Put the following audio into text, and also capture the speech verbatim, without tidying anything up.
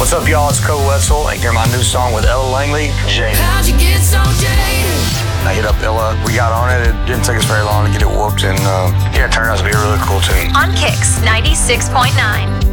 What's up, y'all? It's Cole Wetzel. And hear my new song with Ella Langley, Jaded. How'd you get so jaded? I hit up Ella. We got on it. It didn't take us very long to get it whooped, and uh, yeah, it turned out to be a really cool tune. On Kicks ninety-six point nine.